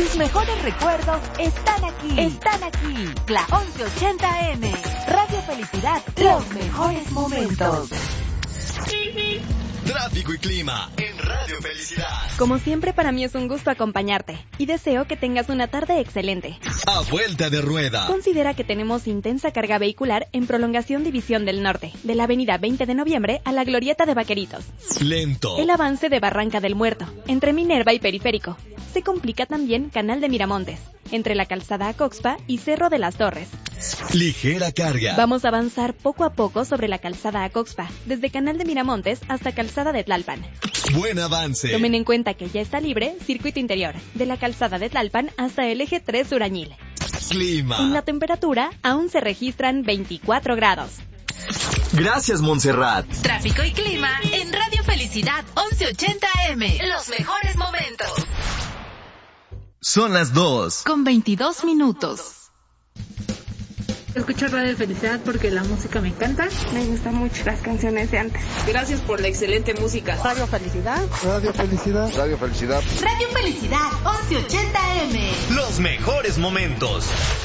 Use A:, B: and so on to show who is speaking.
A: Tus mejores recuerdos están aquí. La 1180M. Radio Felicidad, los mejores momentos.
B: Tráfico y clima en Radio Felicidad.
C: Como siempre, para mí es un gusto acompañarte y deseo que tengas una tarde excelente.
B: A vuelta de rueda.
C: Considera que tenemos intensa carga vehicular en prolongación División del Norte, de la avenida 20 de noviembre a la Glorieta de Vaqueritos.
B: Lento.
C: El avance de Barranca del Muerto, entre Minerva y Periférico. Se complica también Canal de Miramontes, entre la Calzada Acoxpa y Cerro de las Torres.
B: Ligera carga.
C: Vamos a avanzar poco a poco sobre la Calzada Acoxpa, desde Canal de Miramontes hasta Calzada de Tlalpan.
B: Buen avance.
C: Tomen en cuenta que ya está libre circuito interior, de la Calzada de Tlalpan hasta el eje 3 Surañil.
B: Clima.
C: En la temperatura aún se registran 24 grados.
D: Gracias, Montserrat.
A: Tráfico y clima en Radio Felicidad 1180M. Los mejores momentos.
D: Son las 2.
A: Con 22 minutos.
E: Escucho Radio Felicidad porque la música me encanta.
F: Me gustan mucho las canciones de antes.
E: Gracias por la excelente música.
F: Radio Felicidad.
G: Radio Felicidad.
H: Radio Felicidad.
A: Radio Felicidad 1180M.
B: Los mejores momentos.